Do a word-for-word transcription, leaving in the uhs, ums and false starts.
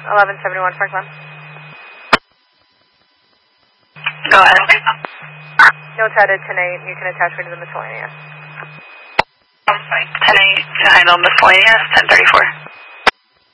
eleven seventy-one Parkland. Go ahead. Notes added ten eight. You can attach me to the miscellaneous. ten eight to handle miscellaneous, ten thirty-four.